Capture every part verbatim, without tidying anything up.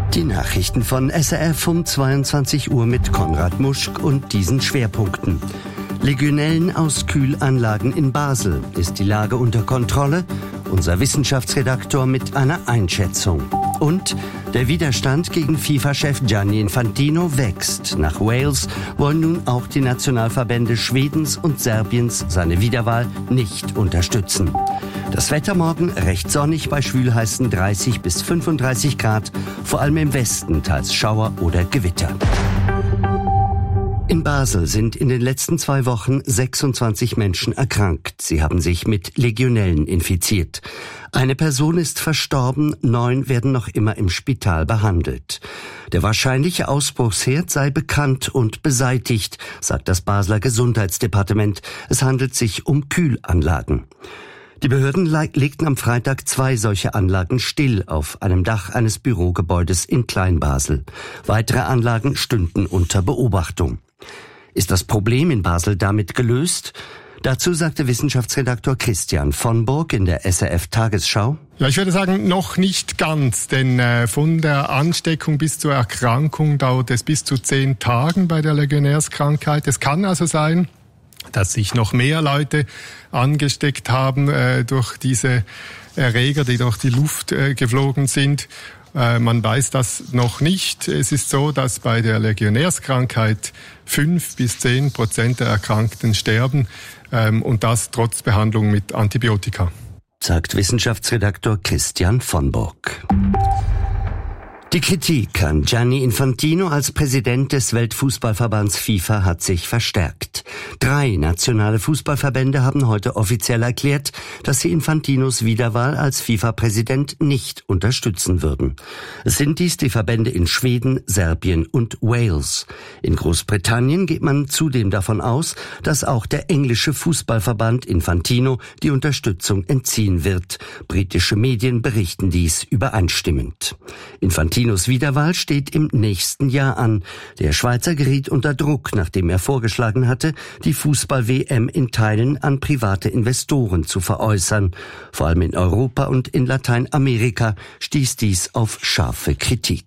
Die Nachrichten von S R F um zweiundzwanzig Uhr mit Konrad Muschk und diesen Schwerpunkten. Legionellen aus Kühlanlagen in Basel. Ist die Lage unter Kontrolle? Unser Wissenschaftsredaktor mit einer Einschätzung. Und der Widerstand gegen FIFA-Chef Gianni Infantino wächst. Nach Wales wollen nun auch die Nationalverbände Schwedens und Serbiens seine Wiederwahl nicht unterstützen. Das Wetter morgen recht sonnig bei schwülheißen dreißig bis fünfunddreißig Grad, vor allem im Westen teils Schauer oder Gewitter. In Basel sind in den letzten zwei Wochen sechsundzwanzig Menschen erkrankt. Sie haben sich mit Legionellen infiziert. Eine Person ist verstorben, neun werden noch immer im Spital behandelt. Der wahrscheinliche Ausbruchsherd sei bekannt und beseitigt, sagt das Basler Gesundheitsdepartement. Es handelt sich um Kühlanlagen. Die Behörden legten am Freitag zwei solche Anlagen still auf einem Dach eines Bürogebäudes in Kleinbasel. Weitere Anlagen stünden unter Beobachtung. Ist das Problem in Basel damit gelöst? Dazu sagte Wissenschaftsredaktor Christian von Burg in der S R F-Tagesschau: Ja, ich würde sagen, noch nicht ganz, denn äh, von der Ansteckung bis zur Erkrankung dauert es bis zu zehn Tagen bei der Legionärskrankheit. Es kann also sein, dass sich noch mehr Leute angesteckt haben äh, durch diese Erreger, die durch die Luft äh, geflogen sind. Äh, man weiß das noch nicht. Es ist so, dass bei der Legionärskrankheit fünf bis zehn Prozent der Erkrankten sterben, ähm, und das trotz Behandlung mit Antibiotika. Sagt Wissenschaftsredaktor Christian von Burg. Die Kritik an Gianni Infantino als Präsident des Weltfußballverbands FIFA hat sich verstärkt. Drei nationale Fußballverbände haben heute offiziell erklärt, dass sie Infantinos Wiederwahl als FIFA-Präsident nicht unterstützen würden. Es sind dies die Verbände in Schweden, Serbien und Wales. In Großbritannien geht man zudem davon aus, dass auch der englische Fußballverband Infantino die Unterstützung entziehen wird. Britische Medien berichten dies übereinstimmend. Infantino Infantinos Wiederwahl steht im nächsten Jahr an. Der Schweizer geriet unter Druck, nachdem er vorgeschlagen hatte, die Fußball-W M in Teilen an private Investoren zu veräußern. Vor allem in Europa und in Lateinamerika stieß dies auf scharfe Kritik.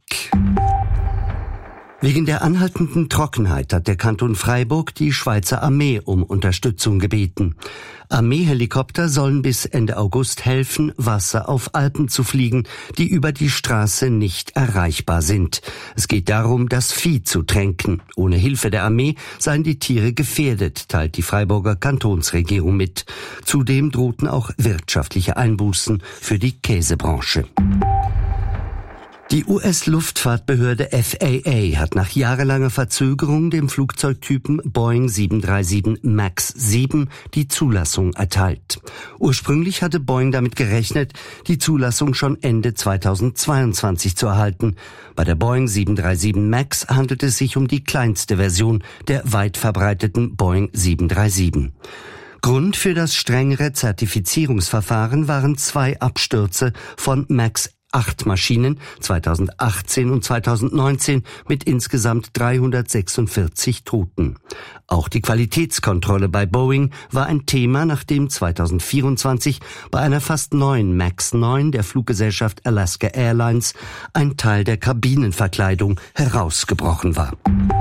Wegen der anhaltenden Trockenheit hat der Kanton Freiburg die Schweizer Armee um Unterstützung gebeten. Armeehelikopter sollen bis Ende August helfen, Wasser auf Alpen zu fliegen, die über die Straße nicht erreichbar sind. Es geht darum, das Vieh zu tränken. Ohne Hilfe der Armee seien die Tiere gefährdet, teilt die Freiburger Kantonsregierung mit. Zudem drohten auch wirtschaftliche Einbußen für die Käsebranche. Die U S-Luftfahrtbehörde F A A hat nach jahrelanger Verzögerung dem Flugzeugtypen Boeing sieben drei sieben Max sieben die Zulassung erteilt. Ursprünglich hatte Boeing damit gerechnet, die Zulassung schon Ende zweitausendzweiundzwanzig zu erhalten. Bei der Boeing sieben drei sieben Max handelt es sich um die kleinste Version der weit verbreiteten Boeing sieben drei sieben. Grund für das strengere Zertifizierungsverfahren waren zwei Abstürze von Max acht Maschinen zweitausendachtzehn und zweitausendneunzehn mit insgesamt dreihundertsechsundvierzig Toten. Auch die Qualitätskontrolle bei Boeing war ein Thema, nachdem zweitausendvierundzwanzig bei einer fast neuen Max neun der Fluggesellschaft Alaska Airlines ein Teil der Kabinenverkleidung herausgebrochen war.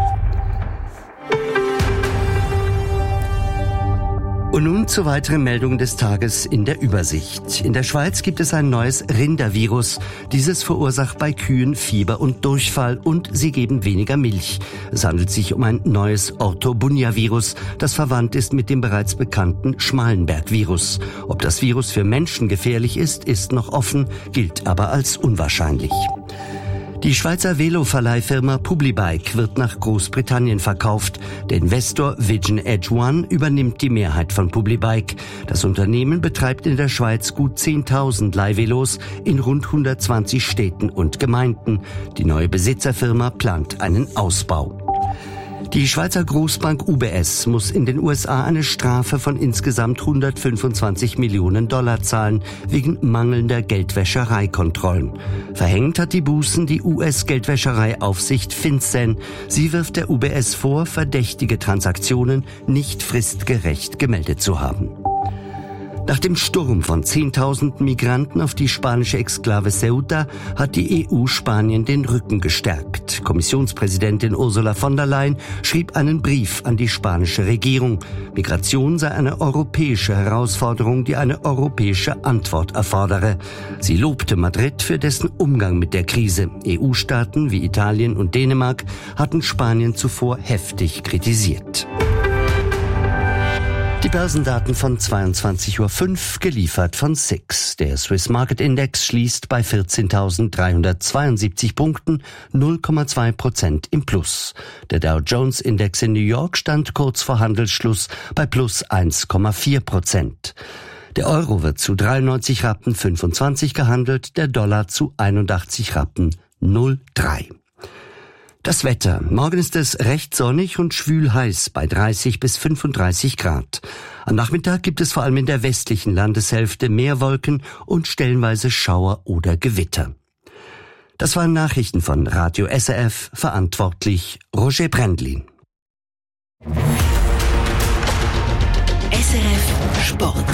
Und nun zu weiteren Meldungen des Tages in der Übersicht. In der Schweiz gibt es ein neues Rindervirus. Dieses verursacht bei Kühen Fieber und Durchfall und sie geben weniger Milch. Es handelt sich um ein neues Orthobunia-Virus, das verwandt ist mit dem bereits bekannten Schmallenberg-Virus. Ob das Virus für Menschen gefährlich ist, ist noch offen, gilt aber als unwahrscheinlich. Die Schweizer Veloverleihfirma Publibike wird nach Großbritannien verkauft. Der Investor Vision Edge One übernimmt die Mehrheit von Publibike. Das Unternehmen betreibt in der Schweiz gut zehntausend Leihvelos in rund hundertzwanzig Städten und Gemeinden. Die neue Besitzerfirma plant einen Ausbau. Die Schweizer Großbank U B S muss in den U S A eine Strafe von insgesamt hundertfünfundzwanzig Millionen Dollar zahlen, wegen mangelnder Geldwäschereikontrollen. Verhängt hat die Bußen die U S-Geldwäschereiaufsicht FinCEN. Sie wirft der U B S vor, verdächtige Transaktionen nicht fristgerecht gemeldet zu haben. Nach dem Sturm von zehntausend Migranten auf die spanische Exklave Ceuta hat die E U Spanien den Rücken gestärkt. Kommissionspräsidentin Ursula von der Leyen schrieb einen Brief an die spanische Regierung. Migration sei eine europäische Herausforderung, die eine europäische Antwort erfordere. Sie lobte Madrid für dessen Umgang mit der Krise. E U-Staaten wie Italien und Dänemark hatten Spanien zuvor heftig kritisiert. Die Börsendaten von zweiundzwanzig Uhr fünf, geliefert von S I X. Der Swiss Market Index schließt bei vierzehntausenddreihundertzweiundsiebzig Punkten, null Komma zwei Prozent im Plus. Der Dow Jones Index in New York stand kurz vor Handelsschluss bei plus eins Komma vier Prozent. Der Euro wird zu dreiundneunzig Rappen fünfundzwanzig gehandelt, der Dollar zu einundachtzig Rappen null Komma drei. Das Wetter. Morgen ist es recht sonnig und schwül heiß bei dreißig bis fünfunddreißig Grad. Am Nachmittag gibt es vor allem in der westlichen Landeshälfte mehr Wolken und stellenweise Schauer oder Gewitter. Das waren Nachrichten von Radio S R F, verantwortlich Roger Brendlin. S R F Sport.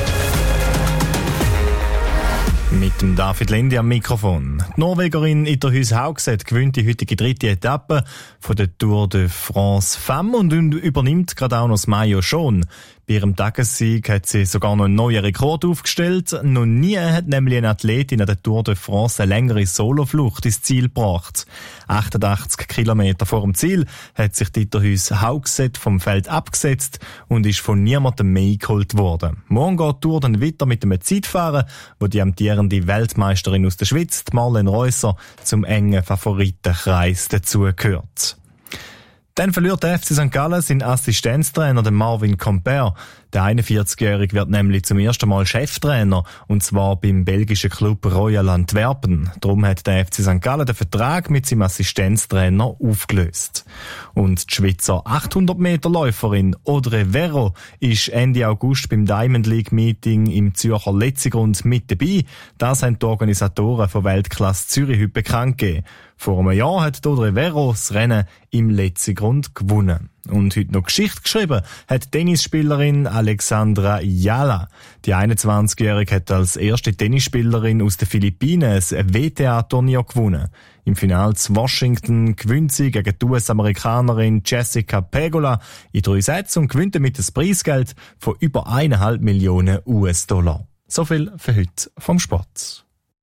Mit dem David Lendi am Mikrofon. Die Norwegerin Itterhus Haugseth gewinnt die heutige dritte Etappe von der Tour de France Femme und übernimmt gerade auch noch das Maillot schon. Bei ihrem Tagessieg hat sie sogar noch einen neuen Rekord aufgestellt. Noch nie hat nämlich eine Athletin an der Tour de France eine längere Soloflucht ins Ziel gebracht. achtundachtzig Kilometer vor dem Ziel hat sich Itterhus Haugseth vom Feld abgesetzt und ist von niemandem mehr eingeholt worden. Morgen geht die Tour dann weiter mit einem Zeitfahren, wo die amtierende Weltmeisterin aus der Schweiz, Marlene Reusser, zum engen Favoritenkreis dazugehört. Dann verliert der F C Sankt Gallen seinen Assistenztrainer, den Marvin Comper. Der einundvierzigjährige wird nämlich zum ersten Mal Cheftrainer, und zwar beim belgischen Club Royal Antwerpen. Darum hat der F C Sankt Gallen den Vertrag mit seinem Assistenztrainer aufgelöst. Und die Schweizer achthundert Meter Läuferin Audrey Verreau ist Ende August beim Diamond League Meeting im Zürcher Letzigrund mit dabei. Das haben die Organisatoren von Weltklasse Zürich heute bekannt gegeben. Vor einem Jahr hat Audrey Verreau das Rennen im Letzigrund gewonnen. Und heute noch Geschichte geschrieben hat Tennisspielerin Alexandra Yala. Die einundzwanzigjährige hat als erste Tennisspielerin aus den Philippinen ein W T A-Turnier gewonnen. Im Finale zu Washington gewinnt sie gegen die U S-Amerikanerin Jessica Pegula in drei Sätzen und gewinnt damit das Preisgeld von über eineinhalb Millionen U S-Dollar. So viel für heute vom Sport.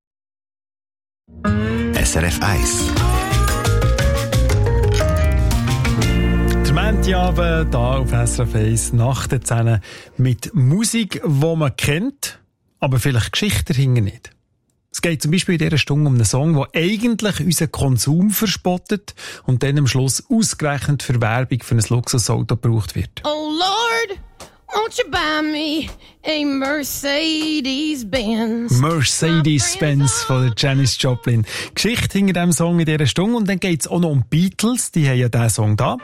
S R F eins. Montagabend hier auf S R F eins nach der Szene mit Musik, die man kennt, aber vielleicht Geschichte dahinter nicht. Es geht zum Beispiel in dieser Stunde um einen Song, der eigentlich unseren Konsum verspottet und dann am Schluss ausgerechnet für Werbung für ein Luxusauto gebraucht wird. Oh Lord, won't you buy me a Mercedes-Benz? Mercedes-Benz von der Janis Joplin. Geschichte hinter diesem Song in dieser Stunde. Und dann geht es auch noch um Beatles. Die haben ja diesen Song da.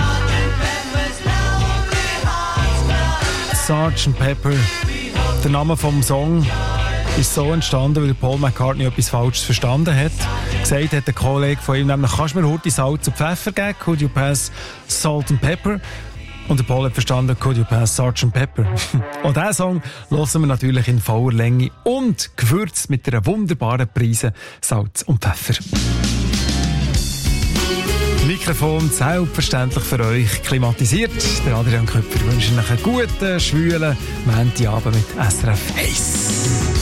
Sergeant Pepper. Der Name vom Song ist so entstanden, weil Paul McCartney etwas Falsches verstanden hat. Gesagt hat der Kollege von ihm nämlich, kannst du mir heute Salz und Pfeffer geben? Could you pass salt and pepper? Und der Paul hat verstanden, could you pass Sergeant Pepper? Und diesen Song hören wir natürlich in voller Länge und gewürzt mit einer wunderbaren Prise Salz und Pfeffer. Mikrofon selbstverständlich für euch klimatisiert. Der Adrian Köpfer wünscht euch einen guten, schwülen Montagabend mit S R F eins.